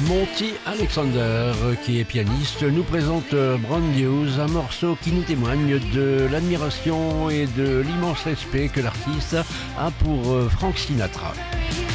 Monty Alexander, qui est pianiste, nous présente Brand News, un morceau qui nous témoigne de l'admiration et de l'immense respect que l'artiste a pour Frank Sinatra.